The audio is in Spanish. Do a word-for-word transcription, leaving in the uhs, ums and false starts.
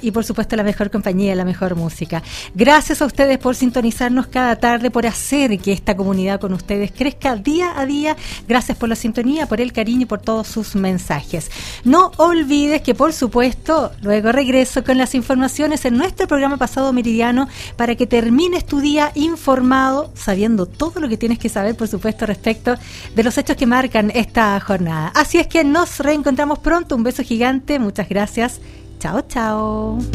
y por supuesto la mejor compañía, la mejor música. Gracias a ustedes por sintonizarnos cada tarde, por hacer que esta comunidad con ustedes crezca día a día. Gracias por la sintonía, por el cariño y por todos sus mensajes. No olvides que por supuesto luego regreso con las informaciones en nuestro programa Pasado Meridiano para que termines tu día informado, sabiendo todo lo que tienes que saber, por supuesto, respecto de los hechos que marcan esta jornada. Así es que nos reencontramos pronto. Un beso gigante. Muchas gracias. Chao, chao.